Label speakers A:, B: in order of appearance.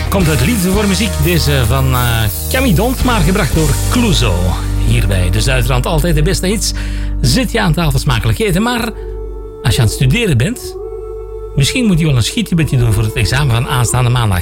A: Komt uit Liefde voor Muziek. Deze van Camille Dont, maar gebracht door Clouseau. Hierbij de Zuidrand, altijd de beste hits. Zit je aan tafel smakelijk eten, maar als je aan het studeren bent, misschien moet je wel een schietgebedje doen voor het examen van aanstaande maandag.